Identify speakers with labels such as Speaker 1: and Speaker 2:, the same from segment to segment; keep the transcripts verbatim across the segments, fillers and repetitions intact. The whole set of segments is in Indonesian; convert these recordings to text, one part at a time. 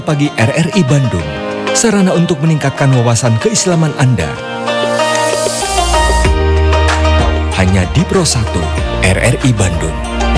Speaker 1: Pagi R R I Bandung, sarana untuk meningkatkan wawasan keislaman Anda. Hanya di Pro satu R R I Bandung.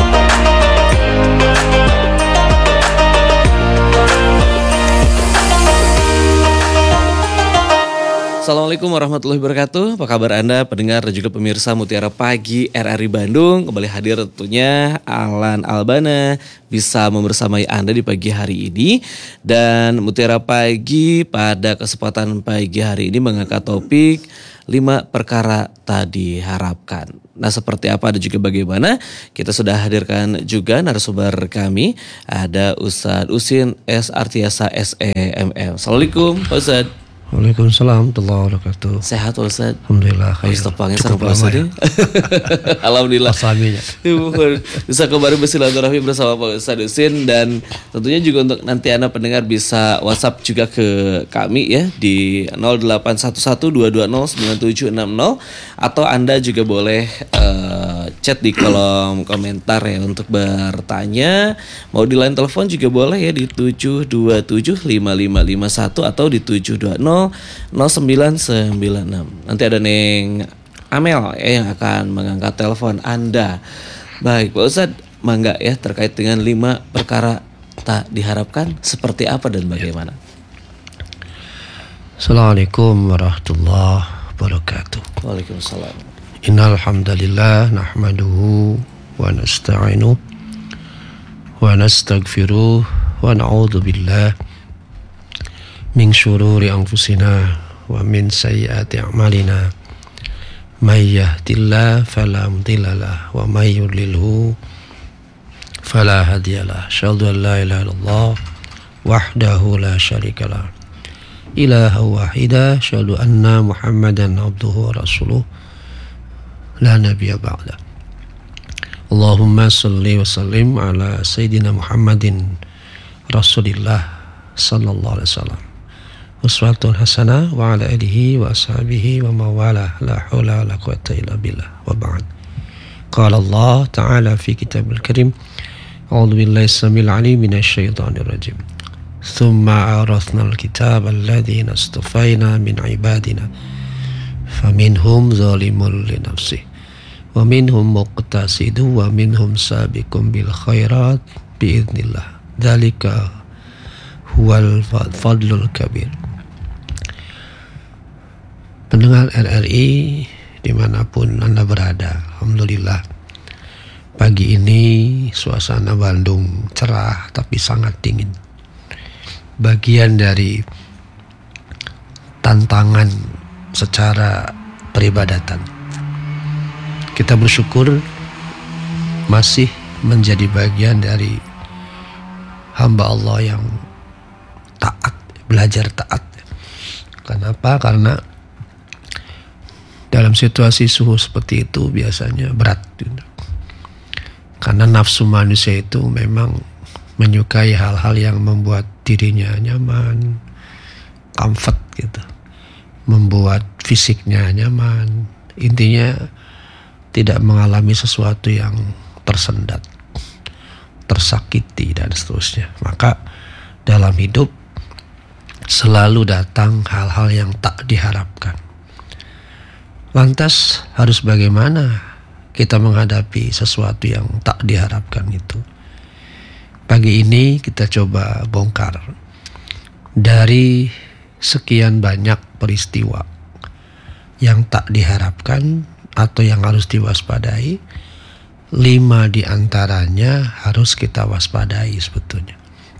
Speaker 2: Assalamualaikum warahmatullahi wabarakatuh. Apa kabar Anda pendengar dan juga pemirsa Mutiara Pagi R R I Bandung? Kembali hadir tentunya Alan Albana bisa membersamai Anda di pagi hari ini. Dan Mutiara Pagi pada kesempatan pagi hari ini mengangkat topik lima perkara tak diharapkan. Nah, seperti apa dan juga bagaimana? Kita sudah hadirkan juga narasumber kami. Ada Ustadz Usin S. Artiasa S E M M. Assalamualaikum Pak Ustadz.
Speaker 3: Waalaikumsalam warahmatullahi wabarakatuh.
Speaker 2: Sehat Ustaz?
Speaker 3: Alhamdulillah.
Speaker 2: Habis tepangnya sangat puasa ya. Alhamdulillah.
Speaker 3: Asaminya.
Speaker 2: Bisa kembali bersilaturahmi bersama Pak Ustaz Usin. Dan tentunya juga untuk nanti Anda pendengar bisa WhatsApp juga ke kami ya di nol delapan satu satu dua dua nol sembilan tujuh enam nol. Atau Anda juga boleh uh, chat di kolom komentar ya untuk bertanya. Mau di line telepon juga boleh ya di tujuh dua tujuh lima lima lima satu atau di tujuh dua nol nol sembilan sembilan enam. Nanti ada Neng Amel ya yang akan mengangkat telepon Anda. Baik Pak Ustadz, mangga ya terkait dengan lima perkara tak diharapkan seperti apa dan bagaimana?
Speaker 3: Assalamualaikum warahmatullahi wabarakatuh.
Speaker 2: Waalaikumsalam.
Speaker 3: Innal hamdalillah nahmaduhu wa nasta'inuhu wa nastaghfiruh wa na'udzu billah min syururi anfusina wa min sayyiati a'malina may yahdihillahu fala mudhillalah wa may yudlilhu fala hadiyalah. Asyhadu an la ilaha illallah wahdahu la syarikalah ilaha wahida asyhadu anna muhammadan abduhu wa rasuluh la nabiyya ba'da. Allahumma salli wa sallim ala sayyidina Muhammadin rasulillah sallallahu alaihi wasallam uswatun hasanah wa ala alihi wa ashabihi wa mawala la hawla wa la quwwata illa billah wa ba'd. Qala Allah ta'ala fi kitabil karim a'udzu billahi samil alim minasy syaithanir rajim. Tsumma awrathna al-kitaba alladhina istafaina min ibadina faminhum zalimun li nafsihi wa minhum muqtasidun wa minhum sabiqun bil khairat bi idznillah. Dzalika huwal fadlul kabir. Pendengar R R I dimanapun Anda berada, alhamdulillah pagi ini suasana Bandung cerah tapi sangat dingin. Bagian dari tantangan secara peribadatan. Kita bersyukur masih menjadi bagian dari hamba Allah yang taat, belajar taat. Kenapa? Karena dalam situasi suhu seperti itu biasanya berat gitu. Karena nafsu manusia itu memang menyukai hal-hal yang membuat dirinya nyaman, comfort gitu, membuat fisiknya nyaman. Intinya tidak mengalami sesuatu yang tersendat, tersakiti dan seterusnya. Maka dalam hidup selalu datang hal-hal yang tak diharapkan. Lantas harus bagaimana kita menghadapi sesuatu yang tak diharapkan itu? Pagi ini kita coba bongkar dari sekian banyak peristiwa yang tak diharapkan atau yang harus diwaspadai. Lima di antaranya harus kita waspadai sebetulnya.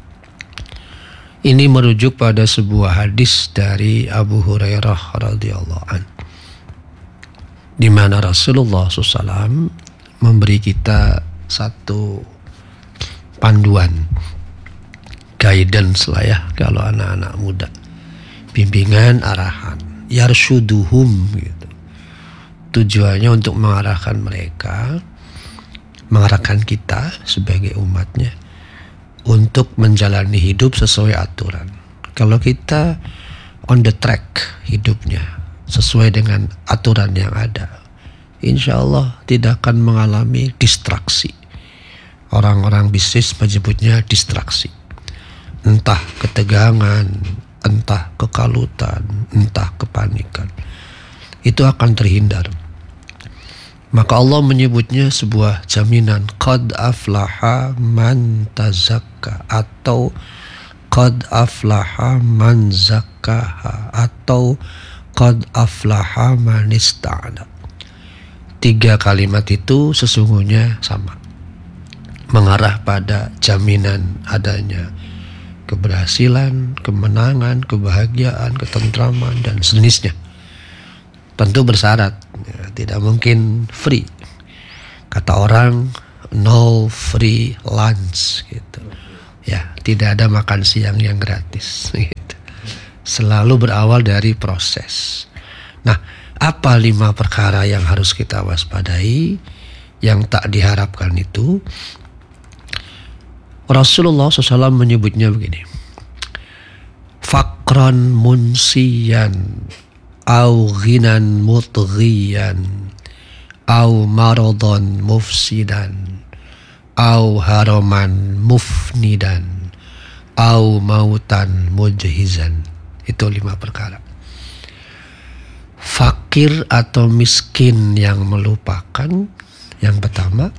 Speaker 3: Ini merujuk pada sebuah hadis dari Abu Hurairah radhiyallahu anhu, di mana Rasulullah shallallahu alaihi wasallam memberi kita satu panduan, guidance lah ya kalau anak-anak muda, bimbingan arahan, yarshuduhum gitu. Tujuannya untuk mengarahkan mereka, mengarahkan kita sebagai umatnya untuk menjalani hidup sesuai aturan. Kalau kita on the track hidupnya sesuai dengan aturan yang ada, insya Allah tidak akan mengalami distraksi. Orang-orang bisnis menyebutnya distraksi. entah ketegangan, entah kekalutan, entah kepanikan. Itu akan terhindar. Maka Allah menyebutnya sebuah jaminan, qad aflaha man tazakka, atau qad aflaha man zakkaha, atau qad aflaha man ista'ana. Tiga kalimat itu sesungguhnya sama, mengarah pada jaminan adanya keberhasilan, kemenangan, kebahagiaan, ketentraman, dan sejenisnya. Tentu bersyarat, ya, tidak mungkin free. Kata orang, no free lunch gitu. Ya, tidak ada makan siang yang gratis gitu. Selalu berawal dari proses. Nah, apa lima perkara yang harus kita waspadai yang tak diharapkan itu? Rasulullah shallallahu alaihi wasallam menyebutnya begini: fakron munsiyan, au ghinan mutghiyan, au maradon mufsidan, au haraman mufnidan, au mautan mujhizan. Itu lima perkara. Fakir atau miskin yang melupakan, yang pertama,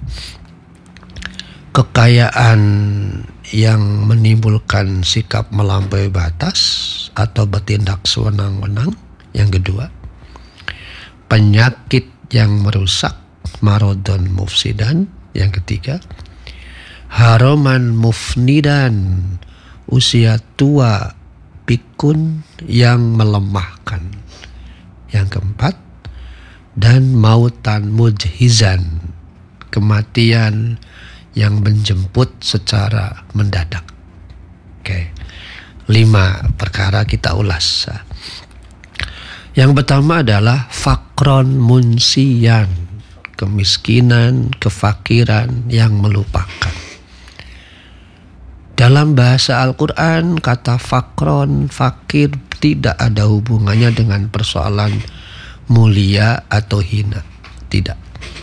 Speaker 3: kekayaan yang menimbulkan sikap melampaui batas atau bertindak sewenang-wenang. Yang kedua, penyakit yang merusak, marodon mufsidan. Yang ketiga, haroman mufnidan, usia tua pikun yang melemahkan. Yang keempat, dan mautan mujhizan, kematian yang menjemput secara mendadak. Oke, lima perkara kita ulas. Yang pertama adalah fakron munsiyan, kemiskinan, kefakiran yang melupakan. Dalam bahasa Al-Quran, kata fakron, fakir tidak ada hubungannya dengan persoalan mulia atau hina. Tidak.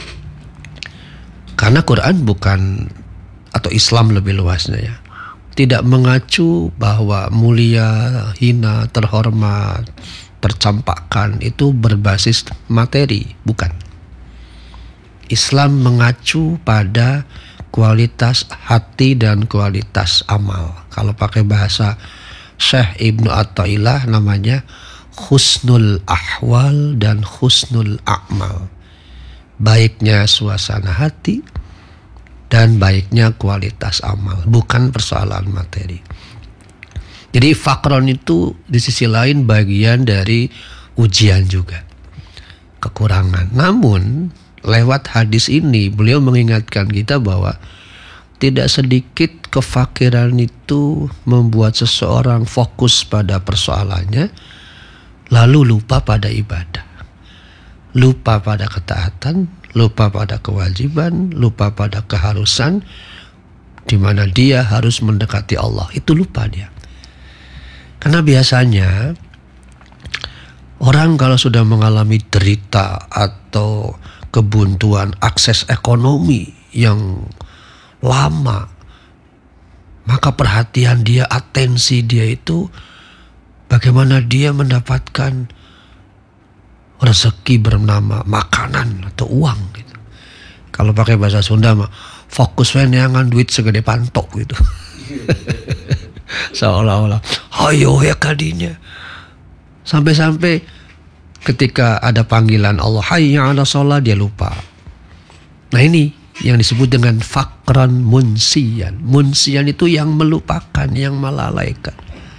Speaker 3: Karena Quran bukan, atau Islam lebih luasnya ya, tidak mengacu bahwa mulia, hina, terhormat, tercampakkan itu berbasis materi, bukan. Islam mengacu pada kualitas hati dan kualitas amal. Kalau pakai bahasa Syekh Ibnu Athaillah namanya husnul ahwal dan husnul a'mal. Baiknya suasana hati dan baiknya kualitas amal, bukan persoalan materi. Jadi fakron itu di sisi lain bagian dari ujian juga, kekurangan. Namun lewat hadis ini beliau mengingatkan kita bahwa tidak sedikit kefakiran itu membuat seseorang fokus pada persoalannya, lalu lupa pada ibadah, lupa pada ketaatan, lupa pada kewajiban, lupa pada keharusan, di mana dia harus mendekati Allah. Itu lupa dia. Karena biasanya orang kalau sudah mengalami derita atau kebuntuan akses ekonomi yang lama, maka perhatian dia, atensi dia itu bagaimana dia mendapatkan rezeki bernama makanan atau uang gitu. Kalau pakai bahasa Sunda mah fokus neangan duit segede pantok gitu. Seolah-olah hayo ya kadinya. Sampai-sampai ketika ada panggilan Allah, hayya 'ala shalah, dia lupa. Nah ini yang disebut dengan fakran munsiyan. Munsiyan itu yang melupakan, yang melalaikan.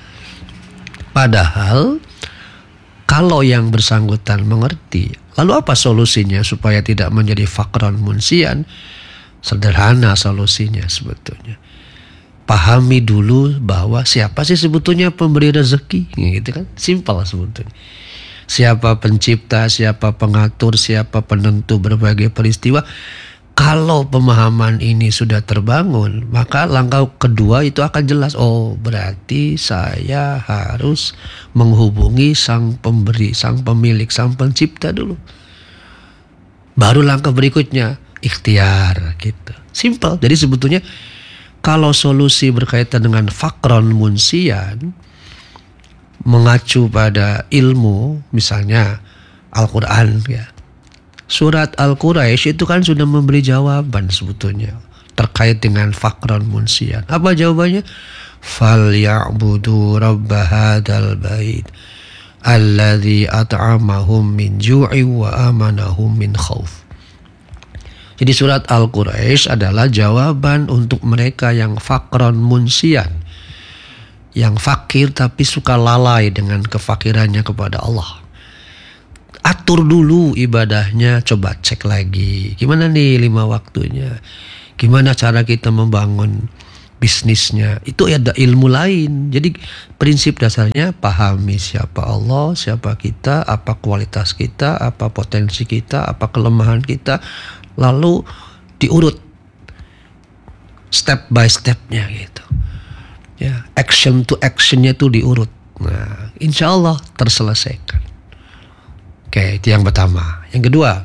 Speaker 3: Padahal kalau yang bersangkutan mengerti, lalu apa solusinya supaya tidak menjadi fakran munsiyan? Sederhana solusinya sebetulnya. Pahami dulu bahwa siapa sih sebetulnya pemberi rezeki, gitu kan? Simpel sebetulnya. Siapa pencipta, siapa pengatur, siapa penentu berbagai peristiwa. Kalau pemahaman ini sudah terbangun, maka langkah kedua itu akan jelas. Oh, berarti saya harus menghubungi sang pemberi, sang pemilik, sang pencipta dulu. Baru langkah berikutnya ikhtiar gitu. Simple. Jadi sebetulnya Kalau solusi berkaitan dengan fakron munsian, mengacu pada ilmu, misalnya Al-Quran ya. Surat Al-Quraisy itu kan sudah memberi jawaban sebetulnya terkait dengan fakron munsian. Apa jawabannya? Falyabudu rabba hadzal bait alladzi at'amahum min ju'i wa amanahum min khauf. Jadi surat Al-Quraisy adalah jawaban untuk mereka yang fakron munsian, yang fakir tapi suka lalai dengan kefakirannya kepada Allah. Atur dulu ibadahnya, coba cek lagi gimana nih lima waktunya, gimana cara kita membangun bisnisnya. Itu ada ilmu lain. Jadi prinsip dasarnya pahami siapa Allah, siapa kita, apa kualitas kita, apa potensi kita, apa kelemahan kita, lalu diurut step by stepnya gitu ya, action to actionnya itu diurut. Nah insya Allah terselesaikan. Oke, itu yang pertama. Yang kedua,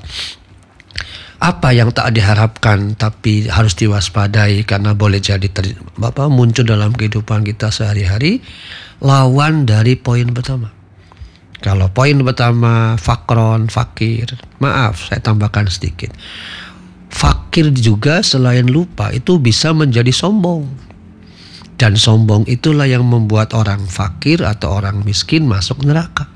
Speaker 3: apa yang tak diharapkan tapi harus diwaspadai karena boleh jadi ter, apa, muncul dalam kehidupan kita sehari-hari, lawan dari poin pertama. Kalau poin pertama fakron, fakir, maaf saya tambahkan sedikit. Fakir juga selain lupa itu bisa menjadi sombong. Dan sombong itulah yang membuat orang fakir atau orang miskin masuk neraka.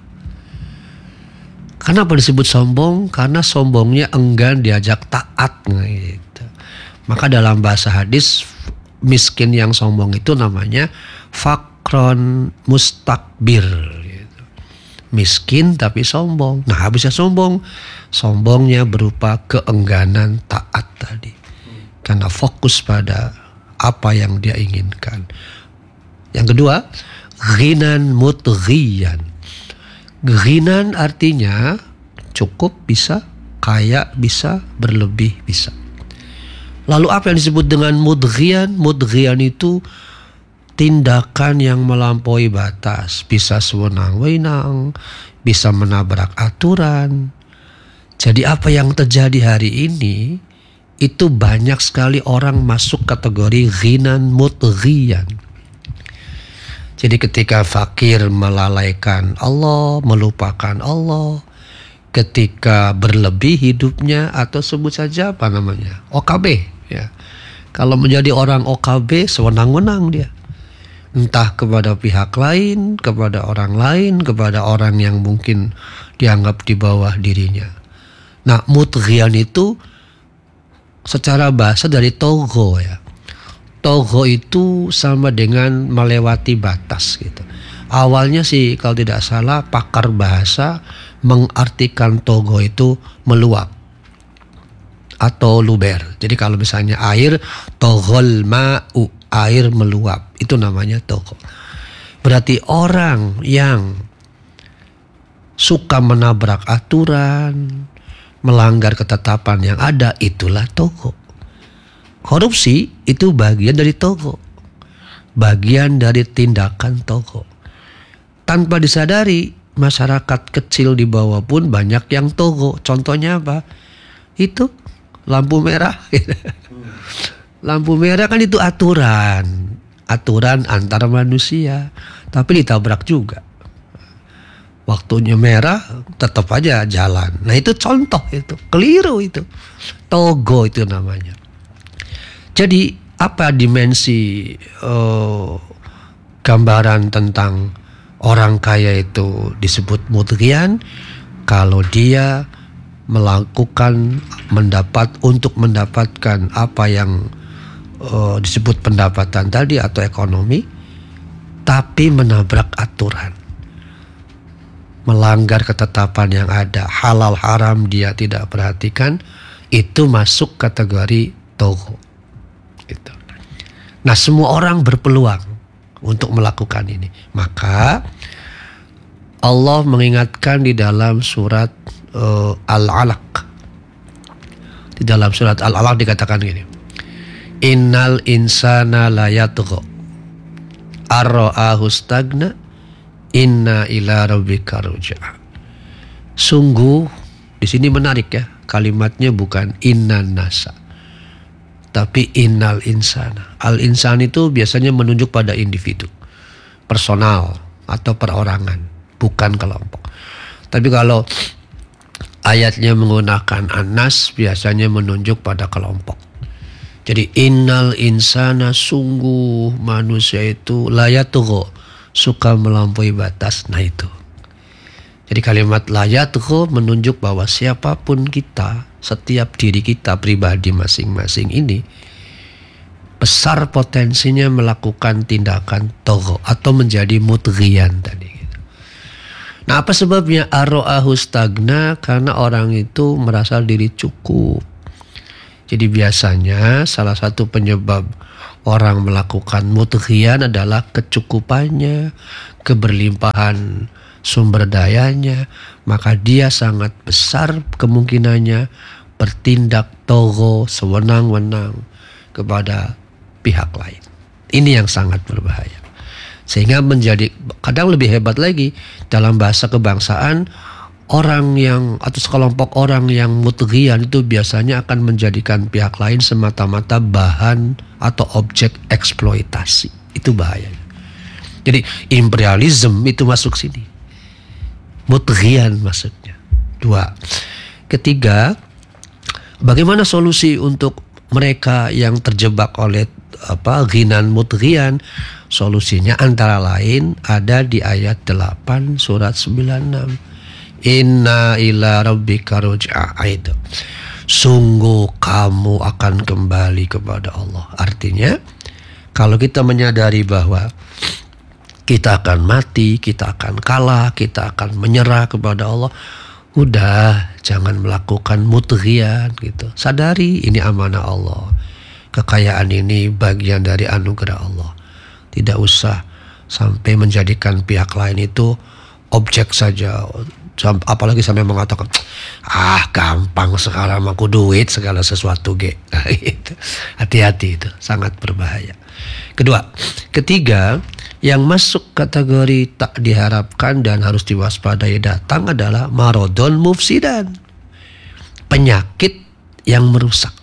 Speaker 3: Kenapa disebut sombong? Karena sombongnya enggan diajak taat gitu. Maka dalam bahasa hadis, miskin yang sombong itu namanya fakron mustakbir gitu. Miskin tapi sombong. Nah habisnya sombong, sombongnya berupa keengganan taat tadi, karena fokus pada apa yang dia inginkan. Yang kedua, ghinan mutghiyan. Ghinan artinya cukup bisa, kaya bisa, berlebih bisa. Lalu apa yang disebut dengan mudghiyan? Mudghiyan itu tindakan yang melampaui batas, bisa sewenang-wenang, bisa menabrak aturan. Jadi apa yang terjadi hari ini itu banyak sekali orang masuk kategori ghinan mudghiyan. Jadi ketika fakir melalaikan Allah, melupakan Allah, ketika berlebih hidupnya atau sebut saja apa namanya O K B ya. Kalau menjadi orang O K B sewenang-wenang dia. Entah kepada pihak lain, kepada orang lain, kepada orang yang mungkin dianggap di bawah dirinya. Nah, mudghiyan itu secara bahasa dari togo ya. Togo itu sama dengan melewati batas gitu. Awalnya sih kalau tidak salah pakar bahasa mengartikan togo itu meluap atau luber. Jadi kalau misalnya air, togol ma'u, air meluap, itu namanya togo. Berarti orang yang suka menabrak aturan, melanggar ketetapan yang ada, itulah togo. Korupsi itu bagian dari togo, bagian dari tindakan togo. Tanpa disadari, masyarakat kecil di bawah pun banyak yang togo. Contohnya apa? Itu lampu merah. Lampu merah kan itu aturan, aturan antar manusia, tapi ditabrak juga. Waktunya merah tetap aja jalan. Nah itu contoh, itu keliru, itu togo itu namanya. Jadi apa dimensi uh, gambaran tentang orang kaya itu disebut mudghiyan? Kalau dia melakukan mendapat untuk mendapatkan apa yang uh, disebut pendapatan tadi atau ekonomi, tapi menabrak aturan, melanggar ketetapan yang ada, halal haram dia tidak perhatikan, itu masuk kategori togo. Gitu. Nah semua orang berpeluang untuk melakukan ini. Maka Allah mengingatkan di dalam surat uh, Al-Alaq. Di dalam surat Al-Alaq dikatakan gini, Innal insana la yatgha ar-ra'ahu stagna inna ila rabbika ruj'a. Sungguh, di sini menarik ya, kalimatnya bukan inna nasa, tapi innal insana. Al insan itu biasanya menunjuk pada individu, personal atau perorangan, bukan kelompok. Tapi kalau ayatnya menggunakan an-nas biasanya menunjuk pada kelompok. Jadi innal insana, sungguh manusia itu layatugho, suka melampaui batas. Nah itu. Jadi kalimat layatugho menunjuk bahwa siapapun kita, setiap diri kita pribadi masing-masing ini besar potensinya melakukan tindakan togho atau menjadi mutghiyan tadi. Nah, apa sebabnya? Arro'ahu stagna, karena orang itu merasa diri cukup. Jadi biasanya salah satu penyebab orang melakukan mutghiyan adalah kecukupannya, keberlimpahan sumber dayanya, maka dia sangat besar kemungkinannya bertindak togho, sewenang-wenang kepada pihak lain. Ini yang sangat berbahaya. Sehingga menjadi kadang lebih hebat lagi dalam bahasa kebangsaan, orang yang atau sekelompok orang yang mutghiyan itu biasanya akan menjadikan pihak lain semata-mata bahan atau objek eksploitasi. Itu bahayanya. Jadi imperialisme itu masuk sini. Mutghiyan maksudnya. Dua. Ketiga, bagaimana solusi untuk mereka yang terjebak oleh apa ghinan mutghiyan? Solusinya antara lain ada di ayat delapan surat sembilan puluh enam. Inna ila rabbika ruj'a'id. Sungguh kamu akan kembali kepada Allah. Artinya kalau kita menyadari bahwa kita akan mati, kita akan kalah, kita akan menyerah kepada Allah, udah jangan melakukan mutghiyan gitu. Sadari ini amanah Allah. Kekayaan ini bagian dari anugerah Allah. Tidak usah sampai menjadikan pihak lain itu objek saja. Apalagi sampai mengatakan, ah gampang sekarang aku duit segala sesuatu ge. Nah, itu. Hati-hati, itu sangat berbahaya. Kedua, ketiga, yang masuk kategori tak diharapkan dan harus diwaspadai datang adalah marodon mufsidan. Penyakit yang merusak.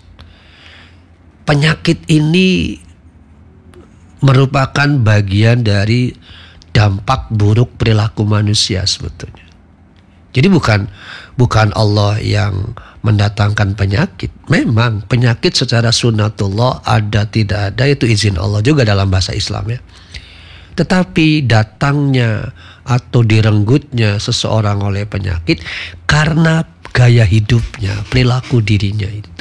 Speaker 3: Penyakit ini merupakan bagian dari dampak buruk perilaku manusia sebetulnya. Jadi bukan bukan Allah yang mendatangkan penyakit. Memang penyakit secara sunnatullah ada tidak ada itu izin Allah juga dalam bahasa Islam ya. Tetapi datangnya atau direnggutnya seseorang oleh penyakit karena gaya hidupnya, perilaku dirinya itu.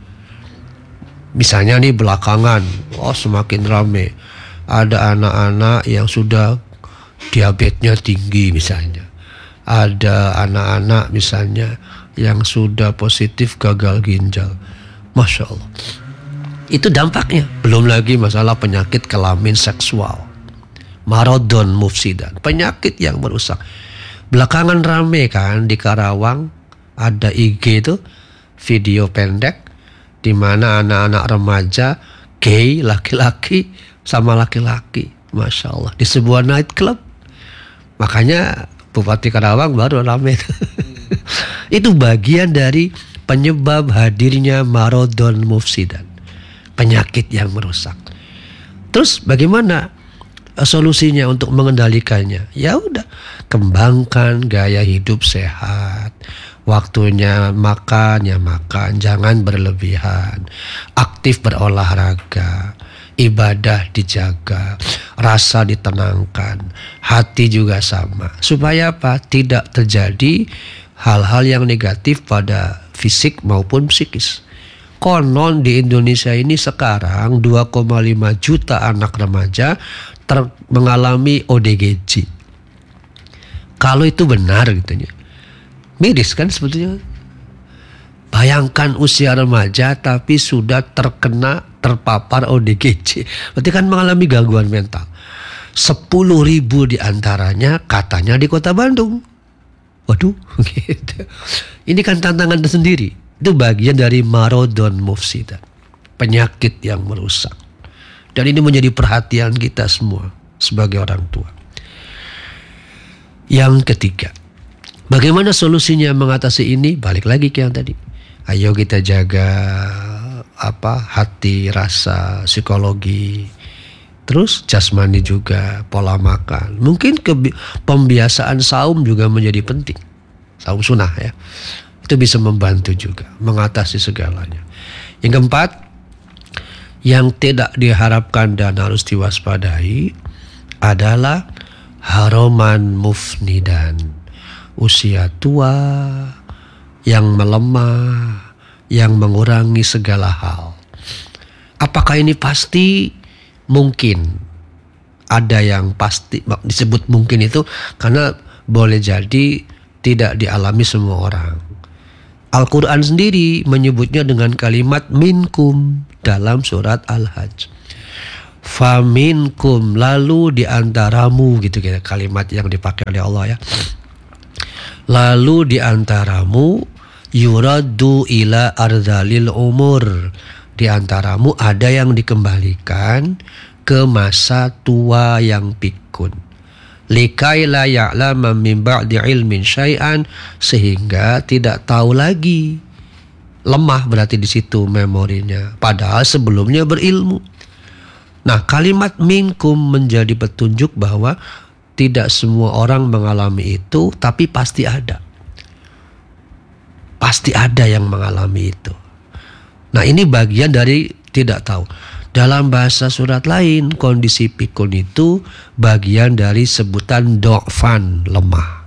Speaker 3: Misalnya nih belakangan, oh semakin rame, ada anak-anak yang sudah diabetesnya tinggi misalnya. Ada anak-anak misalnya yang sudah positif gagal ginjal. Masya Allah. Itu dampaknya. Belum lagi masalah penyakit kelamin seksual. Marodon mufsidan. Penyakit yang merusak. Belakangan rame kan di Karawang. Ada I G itu. Video pendek. Di mana anak-anak remaja gay, laki-laki sama laki-laki. Masya Allah. Di sebuah night club. Makanya Bupati Karawang baru rame. Itu bagian dari penyebab hadirnya marodon mufsidan. Penyakit yang merusak. Terus bagaimana solusinya untuk mengendalikannya? Ya udah, kembangkan gaya hidup sehat. Waktunya makan ya makan, jangan berlebihan. Aktif berolahraga, ibadah dijaga, rasa ditenangkan, hati juga sama. Supaya apa? Tidak terjadi hal-hal yang negatif pada fisik maupun psikis. Konon di Indonesia ini sekarang dua koma lima juta anak remaja ter- mengalami O D G J. Kalau itu benar gitu ya. Miris kan sebetulnya. Bayangkan usia remaja tapi sudah terkena terpapar O D G J. Berarti kan mengalami gangguan mental. sepuluh ribu diantaranya katanya di kota Bandung. Waduh, gitu. Ini kan tantangan tersendiri. Itu bagian dari marodon mufsidan. Penyakit yang merusak. Dan ini menjadi perhatian kita semua sebagai orang tua. Yang ketiga, bagaimana solusinya mengatasi ini? Balik lagi ke yang tadi. Ayo kita jaga apa hati, rasa, psikologi, terus jasmani juga, pola makan. Mungkin kebi- pembiasaan saum juga menjadi penting. Saum sunnah ya, itu bisa membantu juga mengatasi segalanya. Yang keempat, yang tidak diharapkan dan harus diwaspadai adalah haroman mufnidan, usia tua yang melemah, yang mengurangi segala hal. Apakah ini pasti? Mungkin. Ada yang pasti disebut mungkin itu karena boleh jadi tidak dialami semua orang. Al-Quran sendiri menyebutnya dengan kalimat minkum dalam surat Al-Hajj. Faminkum, lalu diantaramu, gitu kira kalimat yang dipakai oleh Allah ya. Lalu diantaramu yuraddu ila ardhalil umur, diantaramu ada yang dikembalikan ke masa tua yang pikun. Likai la ya'lama min ba'di ilmin syai'an, sehingga tidak tahu lagi. Lemah berarti di situ memorinya, padahal sebelumnya berilmu. Nah, kalimat minkum menjadi petunjuk bahwa tidak semua orang mengalami itu, tapi pasti ada. Pasti ada yang mengalami itu. Nah, ini bagian dari tidak tahu. Dalam bahasa surat lain, kondisi pikun itu bagian dari sebutan do'fan, lemah.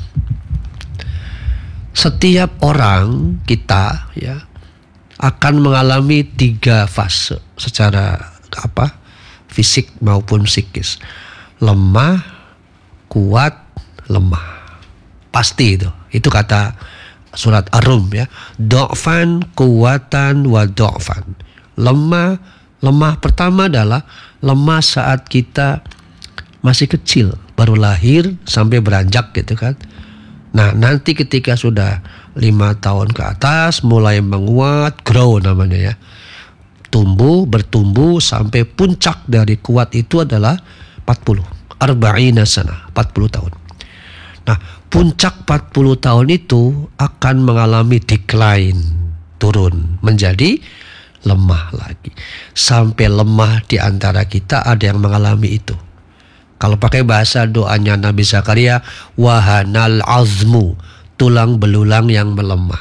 Speaker 3: Setiap orang kita ya akan mengalami tiga fase secara apa fisik maupun psikis. Lemah, kuat, lemah. Pasti itu. Itu kata surat Ar-Rum ya. Do'fan, kuwatan, wa do'fan. Lemah. Lemah pertama adalah lemah saat kita masih kecil, baru lahir sampai beranjak gitu kan. Nah, nanti ketika sudah lima tahun ke atas mulai menguat, grow namanya ya. Tumbuh, bertumbuh sampai puncak dari kuat itu adalah empat puluh. Arba'ina sana, empat puluh tahun. Nah, puncak empat puluh tahun itu akan mengalami decline, turun menjadi lemah lagi. Sampai lemah di antara kita ada yang mengalami itu. Kalau pakai bahasa doanya Nabi Zakaria, wahanal azmu, tulang belulang yang melemah.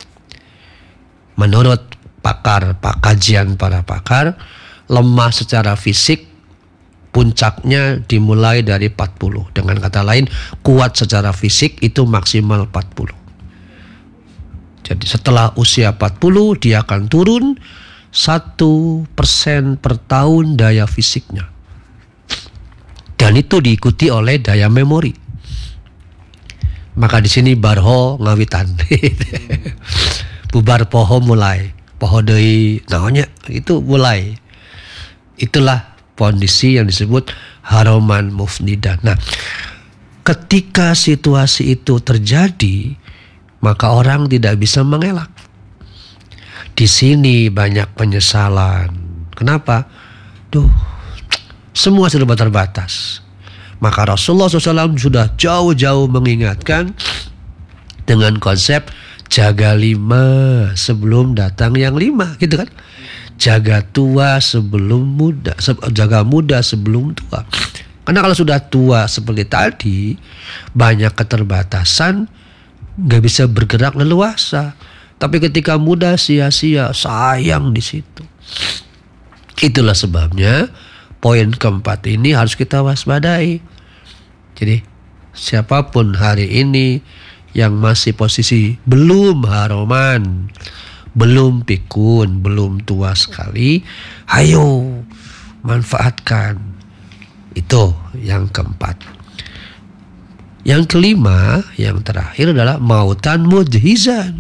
Speaker 3: Menurut pakar, pak kajian para pakar, lemah secara fisik puncaknya dimulai dari empat puluh. Dengan kata lain, kuat secara fisik itu maksimal empat puluh. Jadi setelah usia empat puluh dia akan turun satu persen per tahun daya fisiknya. Dan itu diikuti oleh daya memori. Maka di sini barho ngawitan. Bubar poho mulai. Poho deui naonnya itu mulai. Itulah kondisi yang disebut haroman mufnidan. Nah, ketika situasi itu terjadi, maka orang tidak bisa mengelak. Di sini banyak penyesalan. Kenapa? Duh, semua serba terbatas. Maka Rasulullah shallallahu alaihi wasallam sudah jauh-jauh mengingatkan dengan konsep jaga lima sebelum datang yang lima, gitu kan? Jaga tua sebelum muda, jaga muda sebelum tua. Karena kalau sudah tua seperti tadi, banyak keterbatasan, nggak bisa bergerak leluasa. Tapi ketika muda sia-sia, sayang di situ. Itulah sebabnya poin keempat ini harus kita waspadai. Jadi siapapun hari ini yang masih posisi belum haroman, belum pikun, belum tua sekali, ayo manfaatkan. Itu yang keempat. Yang kelima, yang terakhir adalah mautan mujhizan.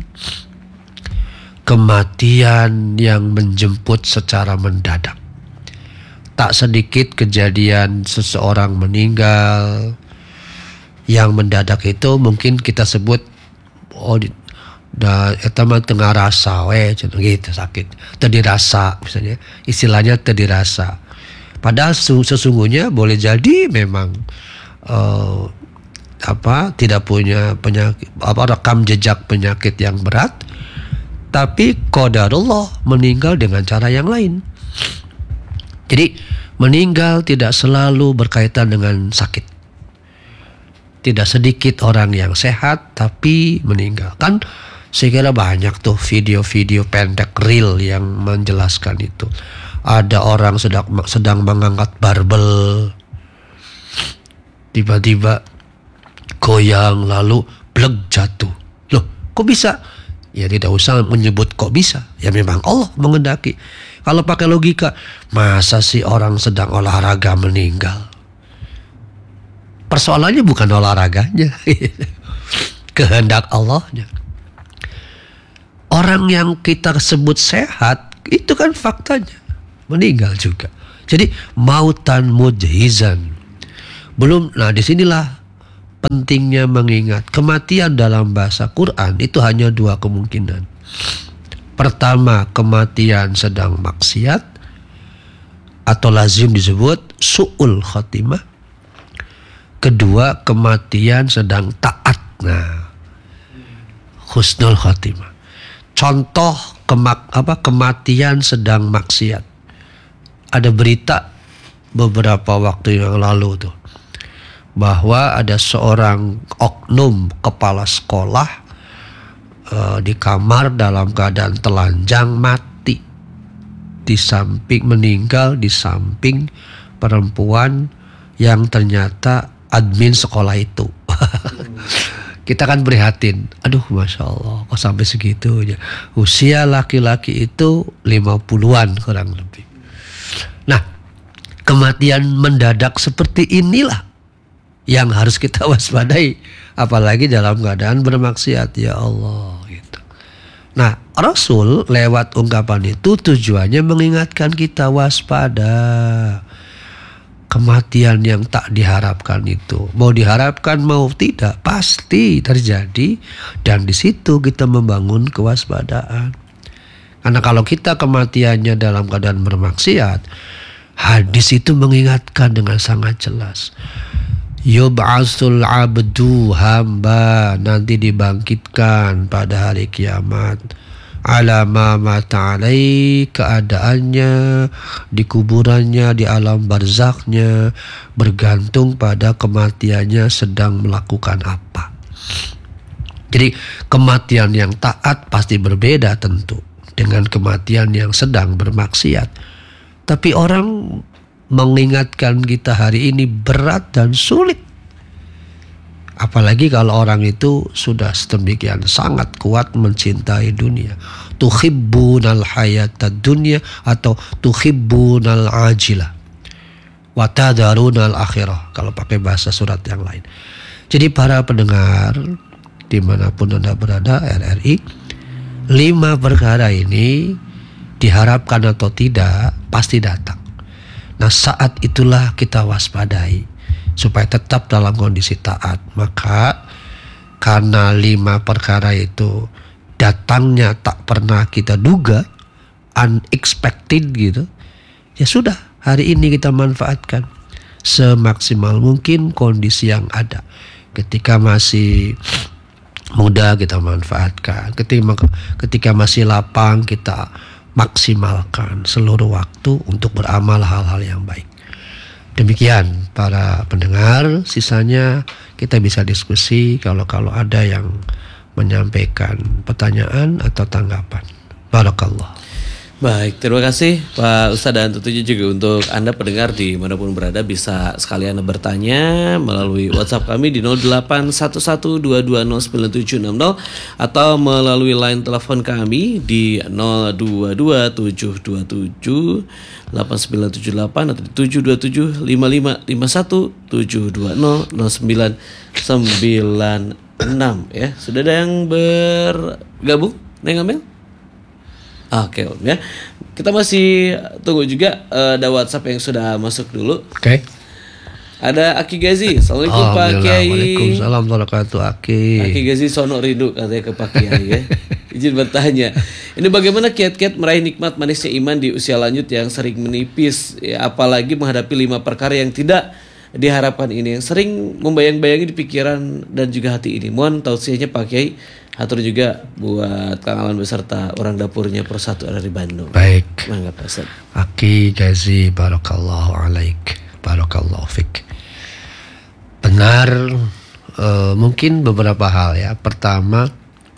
Speaker 3: Kematian yang menjemput secara mendadak. Tak sedikit kejadian seseorang meninggal yang mendadak itu mungkin kita sebut oh da eta mah tengah rasa we gitu, sakit teu dirasa misalnya, istilahnya teu dirasa. Padahal sesungguhnya boleh jadi memang uh, apa tidak punya penyakit apa rekam jejak penyakit yang berat, Tapi qadarullah meninggal dengan cara yang lain. Jadi meninggal tidak selalu berkaitan dengan sakit. Tidak sedikit orang yang sehat tapi meninggal. Kan saya kira banyak tuh video-video pendek reel yang menjelaskan itu. Ada orang sedang sedang mengangkat barbel, tiba-tiba goyang lalu bleg jatuh. Loh, kok bisa? Ya tidak usah menyebut kok bisa. Ya memang Allah mengendaki. Kalau pakai logika, masa sih orang sedang olahraga meninggal? Persoalannya bukan olahraganya. Kehendak Allahnya. Orang yang kita sebut sehat, itu kan faktanya. Meninggal juga. Jadi mautan mujhizan. Belum, nah disinilah pentingnya mengingat kematian dalam bahasa Quran itu hanya dua kemungkinan. Pertama, kematian sedang maksiat atau lazim disebut su'ul khotimah. Kedua, kematian sedang taat. Nah, husnul khotimah. Contoh kemak, apa, kematian sedang maksiat. Ada berita beberapa waktu yang lalu tuh, bahwa ada seorang oknum kepala sekolah uh, di kamar dalam keadaan telanjang mati, di samping meninggal di samping perempuan yang ternyata admin sekolah itu. Kita kan prihatin, aduh masya Allah kok sampai segitunya. Usia laki-laki itu lima puluhan kurang lebih. Nah, kematian mendadak seperti inilah yang harus kita waspadai, apalagi dalam keadaan bermaksiat, ya Allah gitu. Nah, Rasul lewat ungkapan itu tujuannya mengingatkan kita waspada. Kematian yang tak diharapkan itu, mau diharapkan mau tidak, pasti terjadi, dan di situ kita membangun kewaspadaan. Karena kalau kita kematiannya dalam keadaan bermaksiat, hadis itu mengingatkan dengan sangat jelas. Yub'atsul abdu, hamba nanti dibangkitkan pada hari kiamat, ala ma mata alai, keadaannya di kuburannya, di alam barzakhnya, bergantung pada kematiannya sedang melakukan apa. Jadi kematian yang taat pasti berbeda tentu dengan kematian yang sedang bermaksiat. Tapi orang mengingatkan kita hari ini berat dan sulit. Apalagi kalau orang itu sudah sedemikian sangat kuat mencintai dunia. Tuhibbunal hayatad dunya atau tuhibbunal ajilah. Wa tadarunal akhirah, kalau pakai bahasa surat yang lain. Jadi para pendengar dimanapun Anda berada, R R I, lima perkara ini diharapkan atau tidak pasti datang. Nah, saat itulah kita waspadai supaya tetap dalam kondisi taat. Maka karena lima perkara itu datangnya tak pernah kita duga, unexpected gitu, ya sudah, hari ini kita manfaatkan semaksimal mungkin kondisi yang ada. Ketika masih muda kita manfaatkan, ketika, ketika masih lapang kita maksimalkan seluruh waktu untuk beramal hal-hal yang baik. Demikian para pendengar, sisanya kita bisa diskusi kalau kalau ada yang menyampaikan pertanyaan atau tanggapan. Barakallah.
Speaker 2: Baik, terima kasih Pak Ustadz, dan tentunya juga untuk Anda pendengar dimanapun berada bisa sekalian bertanya melalui WhatsApp kami di nol delapan satu satu dua dua nol sembilan tujuh enam nol atau melalui line telepon kami di nol dua dua tujuh dua tujuh delapan sembilan tujuh delapan atau di tujuh dua tujuh lima lima lima satu tujuh dua nol nol sembilan sembilan enam ya. Sudah ada yang bergabung, Neng Amel? Oke Om ya. Kita masih tunggu juga, uh, ada WhatsApp yang sudah masuk dulu.
Speaker 3: Oke. Okay.
Speaker 2: Ada Aki Gazi. Assalamualaikum Pak Kiai.
Speaker 3: Waalaikumsalam warahmatullahi wabarakatuh Aki.
Speaker 2: Aki Gazi sono rindu katanya ke Pak Kiai ya. Izin bertanya. Ini bagaimana kiat-kiat meraih nikmat manisnya iman di usia lanjut yang sering menipis ya, apalagi menghadapi lima perkara yang tidak diharapkan ini yang sering membayang-bayangi di pikiran dan juga hati ini. Mohon tausiahnya Pak Kiai Atur juga buat Kang Alan beserta orang dapurnya Persatu ada di Bandung.
Speaker 3: Baik.
Speaker 2: Mangga Pak Ustaz.
Speaker 3: Aki Gazi barakallahu alaik. Barakallahu fik. Benar, uh, mungkin beberapa hal ya. Pertama,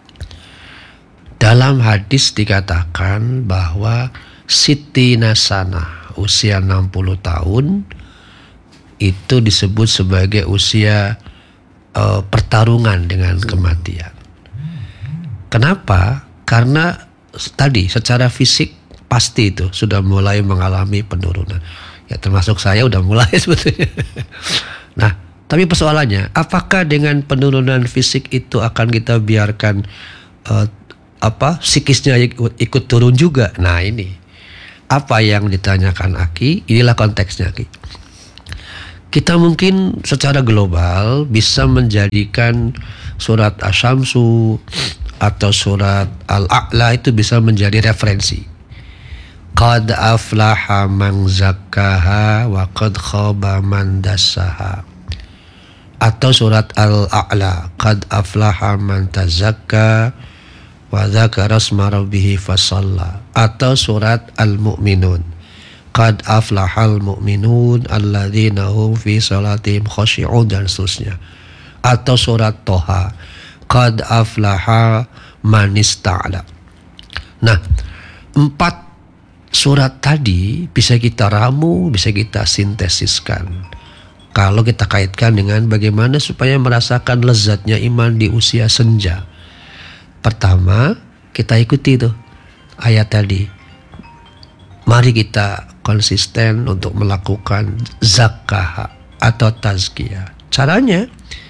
Speaker 3: dalam hadis dikatakan bahwa Siti Nasana usia enam puluh tahun itu disebut sebagai usia uh, pertarungan dengan kematian. Kenapa? Karena tadi secara fisik pasti itu sudah mulai mengalami penurunan. Ya termasuk saya udah mulai sebetulnya. Nah, tapi persoalannya, apakah dengan penurunan fisik itu akan kita biarkan uh, apa psikisnya ikut, ikut turun juga? Nah ini apa yang ditanyakan Aki, inilah konteksnya Aki. Kita mungkin secara global bisa menjadikan surat Asy-Syamsu atau surat Al-A'la itu bisa menjadi referensi. Qad aflaha man zakkaha wa qad khaba man dassaha. Atau surat Al-A'la, qad aflaha man tazakka wa dzakara asma rabbih fasalla. Atau surat Al-Mu'minun, qad aflahal mu'minun alladzina hum fi salatihim khashi'un, dan seterusnya. Atau surat Toha, qad aflaha man ista'la. Nah, empat surat tadi bisa kita ramu, bisa kita sintesiskan kalau kita kaitkan dengan bagaimana supaya merasakan lezatnya iman di usia senja. Pertama, kita ikuti tuh ayat tadi. Mari kita konsisten untuk melakukan zakah atau tazkiyah. Caranya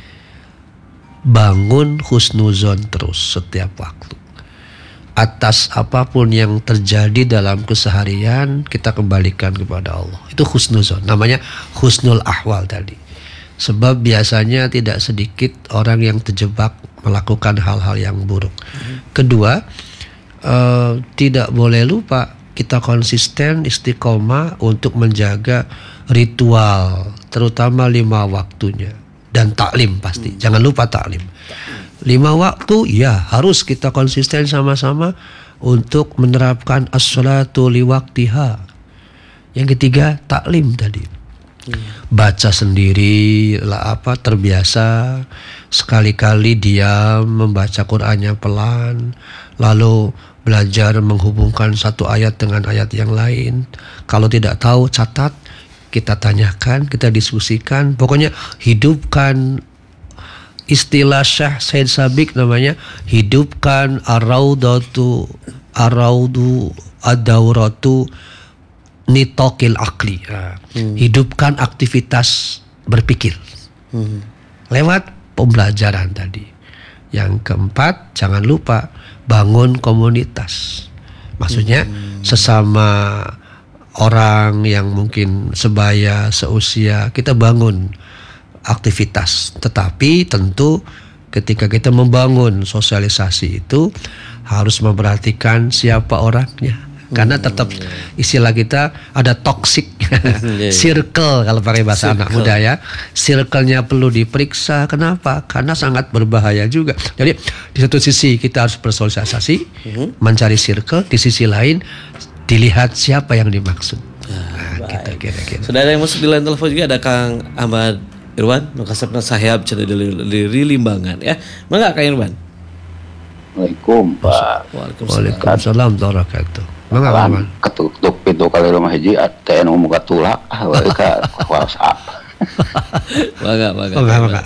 Speaker 3: bangun husnuzon terus setiap waktu. Atas apapun yang terjadi dalam keseharian, kita kembalikan kepada Allah. Itu husnuzon, namanya husnul ahwal tadi. Sebab biasanya tidak sedikit orang yang terjebak melakukan hal-hal yang buruk. Kedua, eh, tidak boleh lupa kita konsisten istiqomah untuk menjaga ritual, terutama lima waktunya. Dan taklim pasti, hmm. jangan lupa taklim. Lima waktu ya harus kita konsisten sama-sama untuk menerapkan as-salatu liwaktiha. Yang ketiga taklim tadi, hmm. baca sendiri lah, apa terbiasa, sekali-kali diam membaca Qur'annya pelan, lalu belajar menghubungkan satu ayat dengan ayat yang lain. Kalau tidak tahu catat, kita tanyakan, kita diskusikan. Pokoknya hidupkan, istilah Syekh Said Sabiq namanya, hidupkan ar-raudatu ar-raudu ad-dauratu nitokil akli. Nah, hmm. hidupkan aktivitas berpikir hmm. lewat pembelajaran tadi. Yang keempat, jangan lupa bangun komunitas. Maksudnya hmm. sesama orang yang mungkin sebaya, seusia, kita bangun aktivitas. Tetapi tentu ketika kita membangun sosialisasi itu harus memperhatikan siapa orangnya. Karena tetap istilah kita ada toxic circle kalau pakai bahasa circle. Anak muda ya. Circle-nya perlu diperiksa. Kenapa? Karena sangat berbahaya juga. Jadi di satu sisi kita harus bersosialisasi, uh-huh. mencari circle. Di sisi lain dilihat siapa yang dimaksud. Nah, kita kira-kira.
Speaker 2: Sudah ada yang masuk di line telepon juga, ada Kang Ahmad Irwan, nukasepna sahab cerita dari Limbangan ya. Mangga Kang Irwan.
Speaker 4: Assalamualaikum Pak.
Speaker 3: Waalaikumsalam warahmatullahi wabarakatuh. Mangga Irwan.
Speaker 4: Ketuk pintu kali rumah hiji teh anu muka tulak ka WhatsApp.
Speaker 2: Mangga mangga.
Speaker 3: Mangga mangga.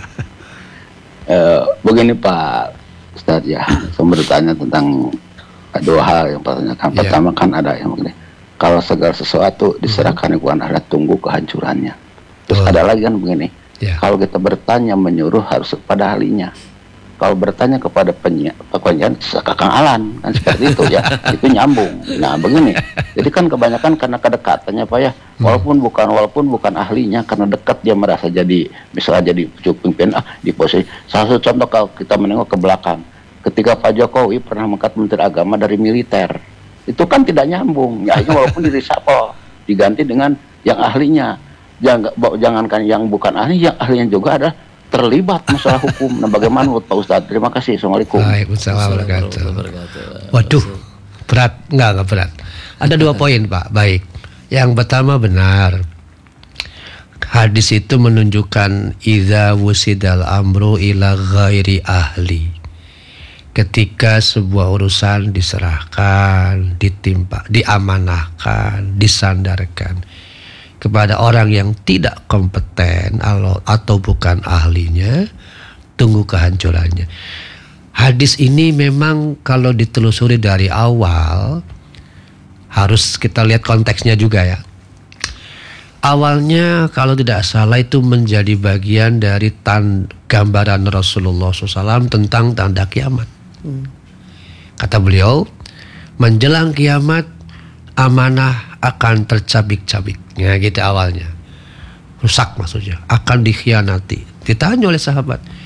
Speaker 4: Eh begini Pak Ustaz ya, saya bertanya tentang dua hal yang pertama kan. Pertama kan ada yang begini. Kalau segala sesuatu diserahkan kepada Allah, tunggu kehancurannya. Terus oh. ada lagi kan begini. Yeah. Kalau kita bertanya menyuruh harus kepada ahlinya. Kalau bertanya kepada penyiar, penyiar Kakang Alan kan seperti itu ya, itu nyambung. Nah begini, jadi kan kebanyakan karena kedekatannya Pak ya, walaupun bukan walaupun bukan ahlinya, karena dekat dia merasa jadi, misalnya jadi pemimpin ah di posisi. Salah satu contoh kalau kita menengok ke belakang, ketika Pak Jokowi pernah mengangkat Menteri Agama dari militer, itu kan tidak nyambung. Ya walaupun di reshuffle diganti dengan yang ahlinya. Jangan jangankan yang bukan ahli, yang ahlinya juga ada terlibat masalah hukum. Nah, bagaimana menurut Pak Ustadz? Terima kasih. Assalamualaikum.
Speaker 3: Waalaikumsalam warahmatullahi
Speaker 2: Wabarakatuh.
Speaker 3: wabarakatuh. Waduh, berat. Enggak, enggak berat. Ada dua poin, Pak. Baik. Yang pertama benar. Hadis itu menunjukkan idza wusidal amru ila ghairi ahli. Ketika sebuah urusan diserahkan, ditimpa, diamanahkan, disandarkan kepada orang yang tidak kompeten atau bukan ahlinya, tunggu kehancurannya. Hadis ini memang kalau ditelusuri dari awal, harus kita lihat konteksnya juga ya. Awalnya kalau tidak salah itu menjadi bagian dari tan gambaran Rasulullah shallallahu alaihi wasallam tentang tanda kiamat. Hmm. Kata beliau, menjelang kiamat amanah akan tercabik-cabik. Ya gitu awalnya. Rusak maksudnya. Akan dikhianati. Ditanya oleh sahabat,